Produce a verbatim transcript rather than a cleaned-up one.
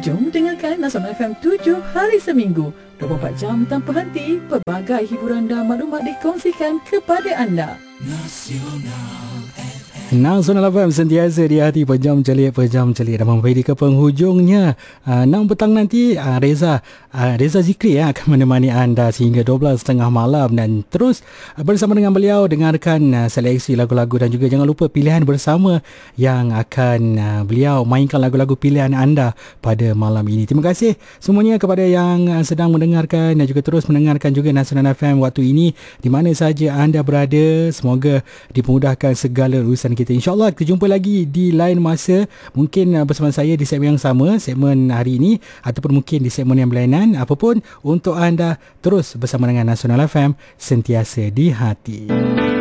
Jom dengarkan Nasional F M tujuh hari seminggu, dua puluh empat jam tanpa henti. Pelbagai hiburan dan maklumat dikongsikan kepada anda. Nasional F M. Nasional F M sentiasa di hati, pejam celik, pejam celik, dan memperhadi ke penghujungnya. Uh, enam petang nanti uh, Reza uh, Reza Zikri ya, akan menemani anda sehingga dua belas tiga puluh malam, dan terus uh, bersama dengan beliau dengarkan uh, seleksi lagu-lagu, dan juga jangan lupa pilihan bersama yang akan uh, beliau mainkan lagu-lagu pilihan anda pada malam ini. Terima kasih semuanya kepada yang uh, sedang mendengarkan dan juga terus mendengarkan juga Nasional F M waktu ini di mana sahaja anda berada. Semoga dimudahkan segala urusan kita. InsyaAllah kita jumpa lagi di lain masa, mungkin uh, bersama saya di segmen yang sama, segmen hari ini, ataupun mungkin di segmen yang berlainan. Apapun, untuk anda terus bersama dengan Nasional F M, sentiasa di hati.